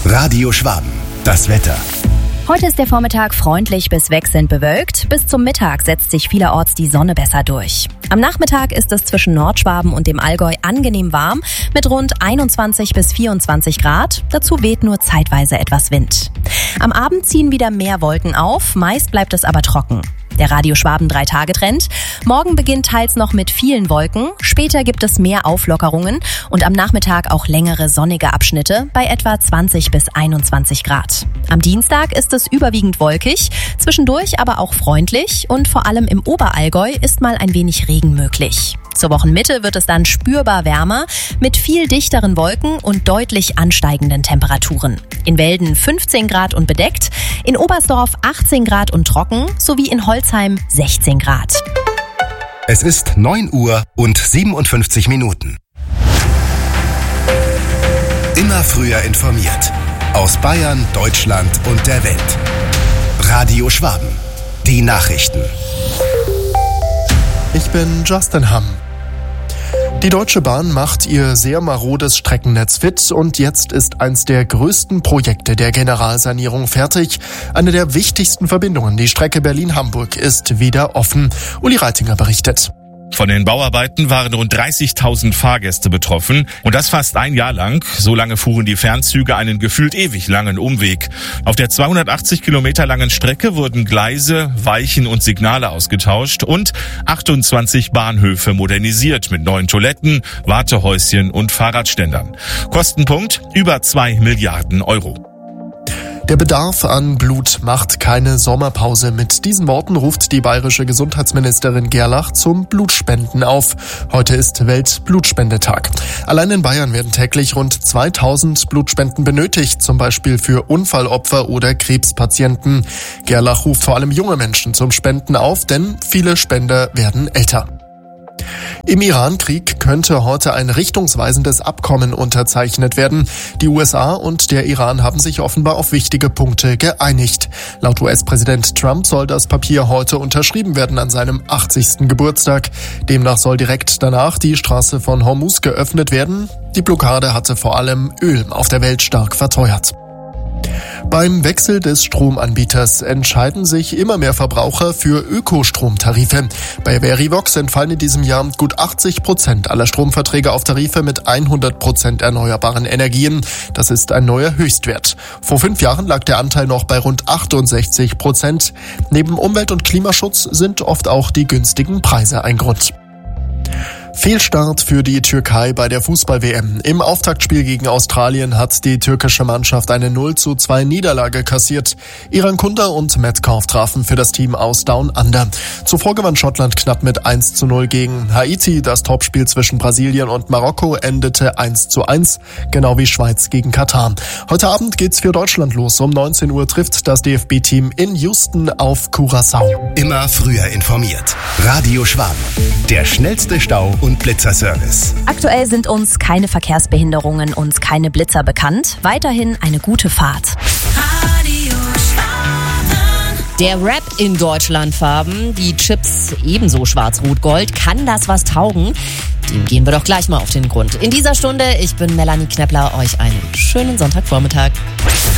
Radio Schwaben. Das Wetter. Heute ist der Vormittag freundlich bis wechselnd bewölkt. Bis zum Mittag setzt sich vielerorts die Sonne besser durch. Am Nachmittag ist es zwischen Nordschwaben und dem Allgäu angenehm warm mit rund 21 bis 24 Grad. Dazu weht nur zeitweise etwas Wind. Am Abend ziehen wieder mehr Wolken auf, meist bleibt es aber trocken. Der Radio Schwaben 3-Tage-Trend. Morgen beginnt teils noch mit vielen Wolken, später gibt es mehr Auflockerungen und am Nachmittag auch längere sonnige Abschnitte bei etwa 20 bis 21 Grad. Am Dienstag ist es überwiegend wolkig, zwischendurch aber auch freundlich und vor allem im Oberallgäu ist mal ein wenig Regen möglich. Zur Wochenmitte wird es dann spürbar wärmer mit viel dichteren Wolken und deutlich ansteigenden Temperaturen. In Welden 15 Grad und bedeckt, in Oberstdorf 18 Grad und trocken sowie in Holzheim 16 Grad. Es ist 9 Uhr und 57 Minuten. Immer früher informiert. Aus Bayern, Deutschland und der Welt. Radio Schwaben. Die Nachrichten. Ich bin Justin Hamm. Die Deutsche Bahn macht ihr sehr marodes Streckennetz fit und jetzt ist eins der größten Projekte der Generalsanierung fertig. Eine der wichtigsten Verbindungen, die Strecke Berlin-Hamburg, ist wieder offen. Uli Reitinger berichtet. Von den Bauarbeiten waren rund 30.000 Fahrgäste betroffen und das fast ein Jahr lang. So lange fuhren die Fernzüge einen gefühlt ewig langen Umweg. Auf der 280 Kilometer langen Strecke wurden Gleise, Weichen und Signale ausgetauscht und 28 Bahnhöfe modernisiert mit neuen Toiletten, Wartehäuschen und Fahrradständern. Kostenpunkt über 2 Milliarden Euro. Der Bedarf an Blut macht keine Sommerpause. Mit diesen Worten ruft die bayerische Gesundheitsministerin Gerlach zum Blutspenden auf. Heute ist Weltblutspendetag. Allein in Bayern werden täglich rund 2000 Blutspenden benötigt, zum Beispiel für Unfallopfer oder Krebspatienten. Gerlach ruft vor allem junge Menschen zum Spenden auf, denn viele Spender werden älter. Im Iran-Krieg könnte heute ein richtungsweisendes Abkommen unterzeichnet werden. Die USA und der Iran haben sich offenbar auf wichtige Punkte geeinigt. Laut US-Präsident Trump soll das Papier heute unterschrieben werden an seinem 80. Geburtstag. Demnach soll direkt danach die Straße von Hormuz geöffnet werden. Die Blockade hatte vor allem Öl auf der Welt stark verteuert. Beim Wechsel des Stromanbieters entscheiden sich immer mehr Verbraucher für Ökostromtarife. Bei Verivox entfallen in diesem Jahr gut 80% aller Stromverträge auf Tarife mit 100% erneuerbaren Energien. Das ist ein neuer Höchstwert. Vor 5 Jahren lag der Anteil noch bei rund 68%. Neben Umwelt- und Klimaschutz sind oft auch die günstigen Preise ein Grund. Fehlstart für die Türkei bei der Fußball-WM. Im Auftaktspiel gegen Australien hat die türkische Mannschaft eine 0:2 Niederlage kassiert. Iran Kunda und Metcalf trafen für das Team aus Down Under. Zuvor gewann Schottland knapp mit 1:0 gegen Haiti. Das Topspiel zwischen Brasilien und Marokko endete 1:1, genau wie Schweiz gegen Katar. Heute Abend geht's für Deutschland los. Um 19 Uhr trifft das DFB-Team in Houston auf Curaçao. Immer früher informiert. Radio Schwaben. Der schnellste Stau- und Blitzerservice. Aktuell sind uns keine Verkehrsbehinderungen und keine Blitzer bekannt. Weiterhin eine gute Fahrt. Radio Schwaben. Der Rap in Deutschlandfarben, die Chips ebenso schwarz-rot-gold. Kann das was taugen? Dem gehen wir doch gleich mal auf den Grund. In dieser Stunde, ich bin Melanie Knepler, euch einen schönen Sonntagvormittag.